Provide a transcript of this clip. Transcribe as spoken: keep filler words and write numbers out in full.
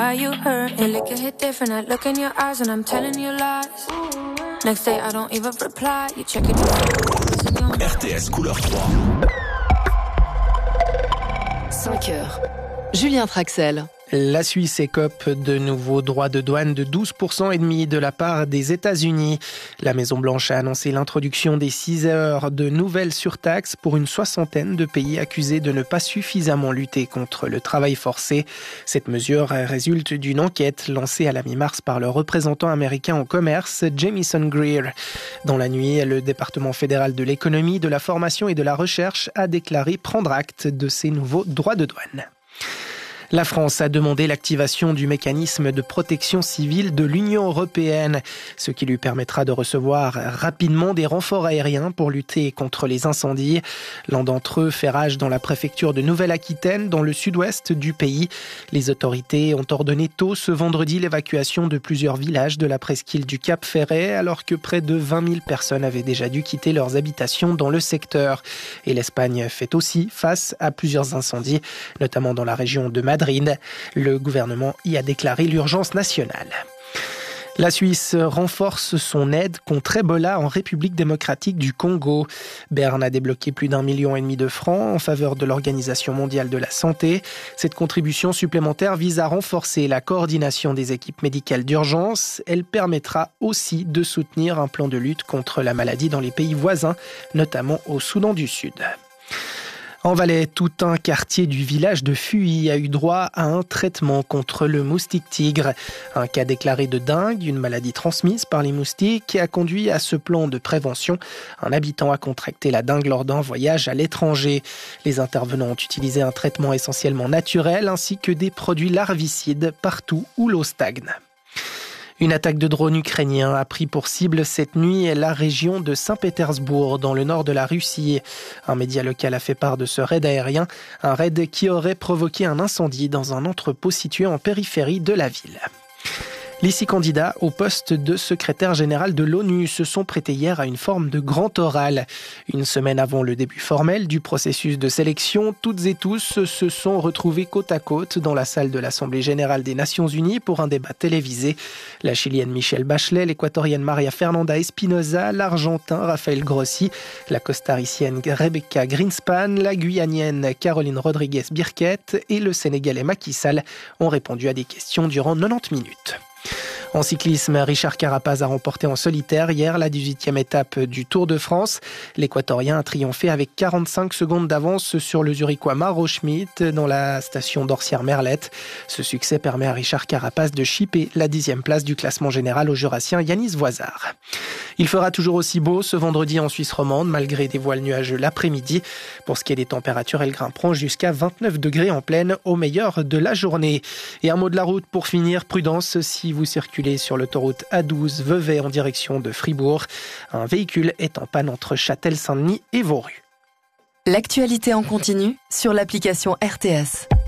why you hurt. Your liquor hit different, I look in your eyes and I'm telling you lies. Next day I don't even reply, you checking your... R T S couleur trois. cinq heures. Julien Traxel. La Suisse écope de nouveaux droits de douane de douze pour cent et demi de la part des États-Unis. La Maison-Blanche a annoncé l'introduction des six heures de nouvelles surtaxes pour une soixantaine de pays accusés de ne pas suffisamment lutter contre le travail forcé. Cette mesure résulte d'une enquête lancée à la mi-mars par le représentant américain au commerce, Jamieson Greer. Dans la nuit, le département fédéral de l'économie, de la formation et de la recherche a déclaré prendre acte de ces nouveaux droits de douane. La France a demandé l'activation du mécanisme de protection civile de l'Union européenne, ce qui lui permettra de recevoir rapidement des renforts aériens pour lutter contre les incendies. L'un d'entre eux fait rage dans la préfecture de Nouvelle-Aquitaine, dans le sud-ouest du pays. Les autorités ont ordonné tôt ce vendredi l'évacuation de plusieurs villages de la presqu'île du Cap Ferret, alors que près de vingt mille personnes avaient déjà dû quitter leurs habitations dans le secteur. Et l'Espagne fait aussi face à plusieurs incendies, notamment dans la région de Madrid. Le gouvernement y a déclaré l'urgence nationale. La Suisse renforce son aide contre Ebola en République démocratique du Congo. Berne a débloqué plus d'un million et demi de francs en faveur de l'Organisation mondiale de la santé. Cette contribution supplémentaire vise à renforcer la coordination des équipes médicales d'urgence. Elle permettra aussi de soutenir un plan de lutte contre la maladie dans les pays voisins, notamment au Soudan du Sud. En Valais, tout un quartier du village de Fuy a eu droit à un traitement contre le moustique tigre. Un cas déclaré de dengue, une maladie transmise par les moustiques, qui a conduit à ce plan de prévention. Un habitant a contracté la dengue lors d'un voyage à l'étranger. Les intervenants ont utilisé un traitement essentiellement naturel ainsi que des produits larvicides partout où l'eau stagne. Une attaque de drone ukrainien a pris pour cible cette nuit la région de Saint-Pétersbourg, dans le nord de la Russie. Un média local a fait part de ce raid aérien, un raid qui aurait provoqué un incendie dans un entrepôt situé en périphérie de la ville. Les six candidats au poste de secrétaire général de l'ONU se sont prêtés hier à une forme de grand oral. Une semaine avant le début formel du processus de sélection, toutes et tous se sont retrouvés côte à côte dans la salle de l'Assemblée générale des Nations unies pour un débat télévisé. La Chilienne Michelle Bachelet, l'Équatorienne Maria Fernanda Espinosa, l'Argentin Rafael Grossi, la Costaricienne Rebecca Greenspan, la Guyanienne Caroline Rodriguez Birquette et le Sénégalais Macky Sall ont répondu à des questions durant quatre-vingt-dix minutes. En cyclisme, Richard Carapaz a remporté en solitaire hier la dix-huitième étape du Tour de France. L'Équatorien a triomphé avec quarante-cinq secondes d'avance sur le Zurichois Maro Schmidt dans la station d'Orsières-Merlette. Ce succès permet à Richard Carapaz de chipper la dixième place du classement général au Jurassien Yanis Voisard. Il fera toujours aussi beau ce vendredi en Suisse romande, malgré des voiles nuageux l'après-midi. Pour ce qui est des températures, elles grimperont jusqu'à vingt-neuf degrés en pleine au meilleur de la journée. Et un mot de la route pour finir, prudence si vous circulez sur l'autoroute A douze Vevey en direction de Fribourg. Un véhicule est en panne entre Châtel-Saint-Denis et Vauru. L'actualité en continu sur l'application R T S.